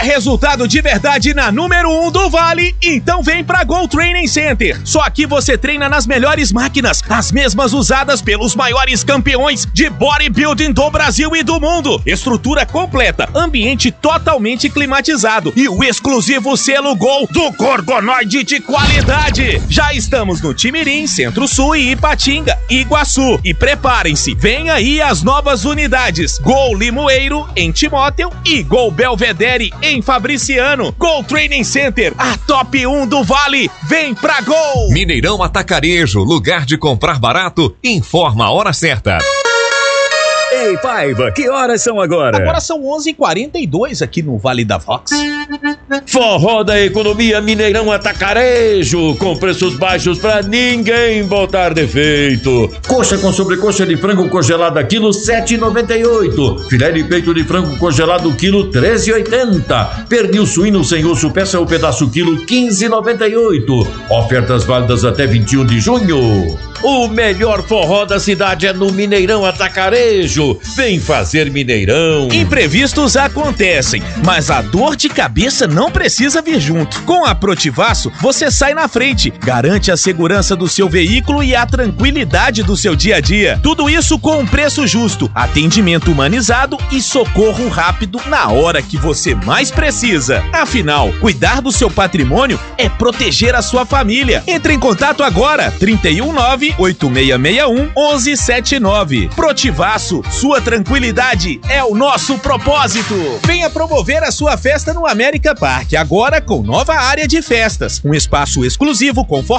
resultado de verdade na número 1 do Vale? Então vem pra Go Training Center. Só aqui você treina nas melhores máquinas, as mesmas usadas pelos maiores campeões de bodybuilding do Brasil e do mundo. Estrutura completa, ambiente totalmente climatizado e o exclusivo selo Gol do Gorgonoide de qualidade. Já estamos no Timirim, Centro-Sul e Ipatinga, Iguaçu. E preparem-se, vem aí as novas unidades. Gol Limoeiro, em Timóteo, e Gol Belvedere, em Fabriciano. Gol Training Center, a top 1 do Vale. Vem pra Gol! Mineirão Atacarejo, lugar de comprar barato, informa a hora certa. Ei, Paiva, que horas são agora? Agora são 11h42 aqui no Vale da Vox. Forró da Economia Mineirão Atacarejo, com preços baixos pra ninguém botar defeito. Coxa com sobrecoxa de frango congelada, quilo 7,98. Filé de peito de frango congelado, quilo 13,80. Pernil suíno sem osso, peça ou pedaço, quilo 15,98. Ofertas válidas até 21 de junho. O melhor forró da cidade é no Mineirão Atacarejo. Vem fazer Mineirão. Imprevistos acontecem, mas a dor de cabeça não precisa vir junto. Com a Protivaço, você sai na frente, garante a segurança do seu veículo e a tranquilidade do seu dia a dia. Tudo isso com um preço justo, atendimento humanizado e socorro rápido na hora que você mais precisa. Afinal, cuidar do seu patrimônio é proteger a sua família. Entre em contato agora, 319-8661-1179. Protivaço, sua tranquilidade é o nosso propósito. Venha promover a sua festa no América Parque, agora com nova área de festas. Um espaço exclusivo, confortável